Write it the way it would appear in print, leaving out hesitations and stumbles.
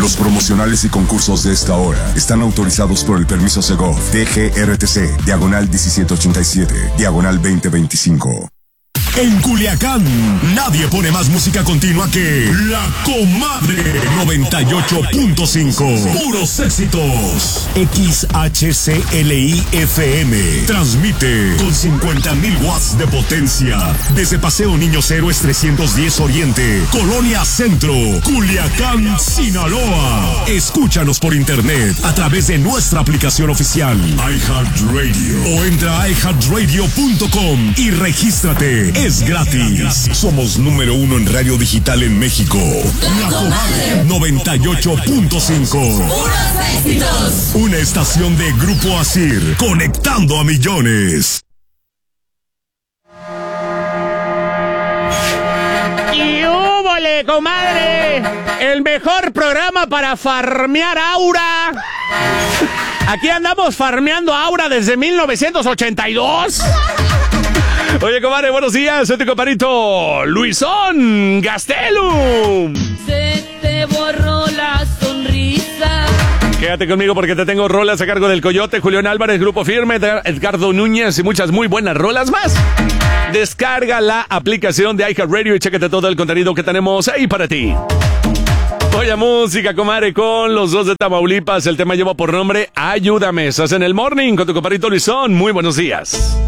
Los promocionales y concursos de esta hora están autorizados por el permiso Segov, DGRTC, diagonal 1787, diagonal 2025. En Culiacán, nadie pone más música continua que La Comadre 98.5. Puros éxitos. XHCLI-FM. Transmite con 50,000 watts de potencia. Desde Paseo Niños Héroes 310 Oriente, Colonia Centro, Culiacán, Sinaloa. Escúchanos por internet a través de nuestra aplicación oficial iHeartRadio o entra a iHeartRadio.com y regístrate. Es gratis. Somos número 1 en radio digital en México. La Comadre 98.5. ¡Puros éxitos! Una estación de Grupo Asir, conectando a millones. ¡Y húbole, comadre! El mejor programa para farmear aura. Aquí andamos farmeando aura desde 1982. Oye, comadre, buenos días. Soy tu compadrito Luisón Gastelum. Se te borró la sonrisa. Quédate conmigo porque te tengo rolas a cargo del Coyote, Julián Álvarez, Grupo Firme, Edgardo Núñez y muchas muy buenas rolas más. Descarga la aplicación de iHeartRadio y chécate todo el contenido que tenemos ahí para ti. Oye, música, comadre, con los dos de Tamaulipas. El tema lleva por nombre Ayúdame. Estás en el morning con tu compadrito Luisón. Muy buenos días.